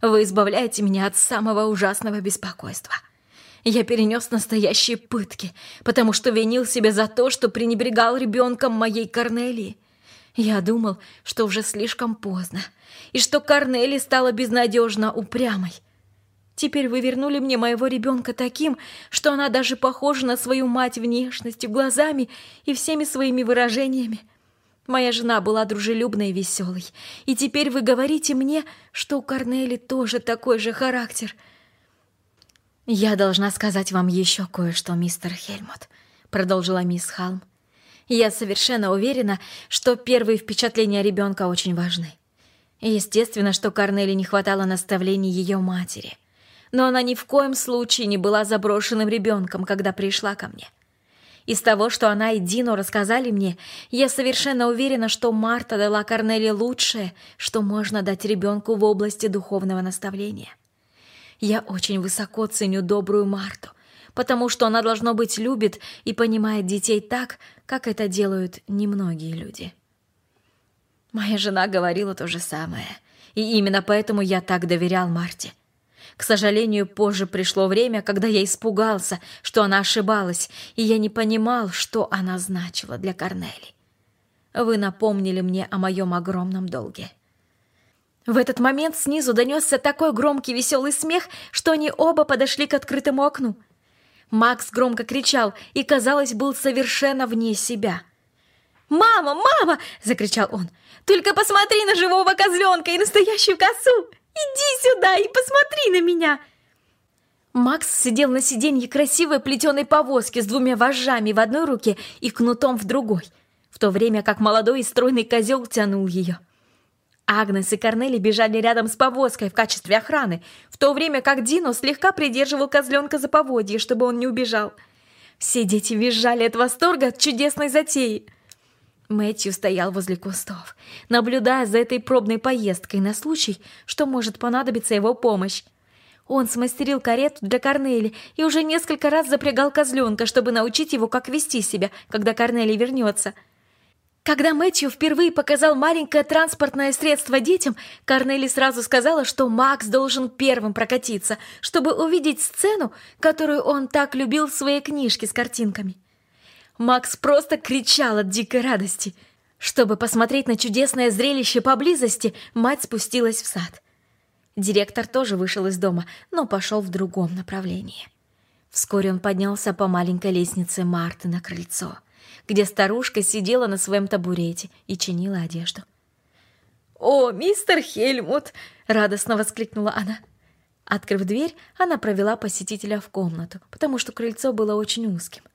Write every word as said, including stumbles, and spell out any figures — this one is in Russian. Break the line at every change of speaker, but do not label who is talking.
Вы избавляете меня от самого ужасного беспокойства. Я перенес настоящие пытки, потому что винил себя за то, что пренебрегал ребенком моей Корнелии. Я думал, что уже слишком поздно, и что Корнели стала безнадежно упрямой. Теперь вы вернули мне моего ребенка таким, что она даже похожа на свою мать внешностью, глазами и всеми своими выражениями. Моя жена была дружелюбной и веселой, и теперь вы говорите мне, что у Корнели тоже такой же характер. «Я должна сказать вам еще кое-что, мистер Хельмут», — продолжила мисс Халм. «Я совершенно уверена, что первые впечатления ребенка очень важны. Естественно, что Корнели не хватало наставлений ее матери, но она ни в коем случае не была заброшенным ребенком, когда пришла ко мне. Из того, что она и Дино рассказали мне, я совершенно уверена, что Марта дала Корнели лучшее, что можно дать ребенку в области духовного наставления. Я очень высоко ценю добрую Марту, потому что она, должно быть, любит и понимает детей так, как это делают немногие люди. Моя жена говорила то же самое, и именно поэтому я так доверял Марте. К сожалению, позже пришло время, когда я испугался, что она ошибалась, и я не понимал, что она значила для Корнели. Вы напомнили мне о моем огромном долге». В этот момент снизу донесся такой громкий веселый смех, что они оба подошли к открытому окну. Макс громко кричал и, казалось, был совершенно вне себя. «Мама, мама!» — закричал он. «Только посмотри на живого козленка и настоящую косу! Иди сюда и посмотри на меня!» Макс сидел на сиденье красивой плетеной повозки с двумя вожжами в одной руке и кнутом в другой, в то время как молодой и стройный козел тянул ее. Агнес и Корнели бежали рядом с повозкой в качестве охраны, в то время как Дино слегка придерживал козленка за поводье, чтобы он не убежал. Все дети визжали от восторга от чудесной затеи. Мэтью стоял возле кустов, наблюдая за этой пробной поездкой на случай, что может понадобиться его помощь. Он смастерил карету для Корнели и уже несколько раз запрягал козленка, чтобы научить его, как вести себя, когда Корнели вернется. Когда Мэтью впервые показал маленькое транспортное средство детям, Корнели сразу сказала, что Макс должен первым прокатиться, чтобы увидеть сцену, которую он так любил в своей книжке с картинками. Макс просто кричал от дикой радости. Чтобы посмотреть на чудесное зрелище поблизости, мать спустилась в сад. Директор тоже вышел из дома, но пошел в другом направлении. Вскоре он поднялся по маленькой лестнице Марты на крыльцо, где старушка сидела на своем табурете и чинила одежду. «О, мистер Хельмут!» — радостно воскликнула она. Открыв дверь, она провела посетителя в комнату, потому что крыльцо было очень узким.